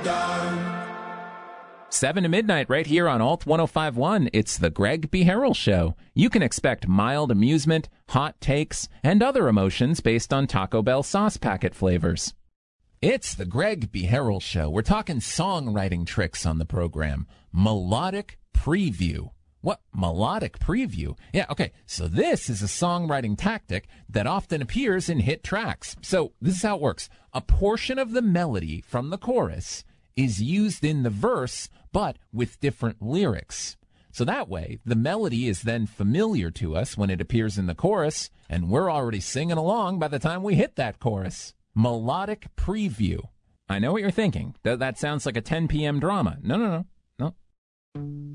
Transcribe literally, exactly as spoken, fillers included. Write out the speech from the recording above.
seven to midnight right here on Alt ten fifty-one. It's the Greg B. Harrell Show. You can expect mild amusement, hot takes, and other emotions based on Taco Bell sauce packet flavors. It's the Greg B. Harrell Show. We're talking songwriting tricks on the program. Melodic preview. What? Melodic preview? Yeah, okay. So this is a songwriting tactic that often appears in hit tracks. So this is how it works. A portion of the melody from the chorus is used in the verse, but with different lyrics. So that way, the melody is then familiar to us when it appears in the chorus, and we're already singing along by the time we hit that chorus. Melodic preview. I know what you're thinking. Th- that sounds like a ten p.m. drama. No, no, no, no.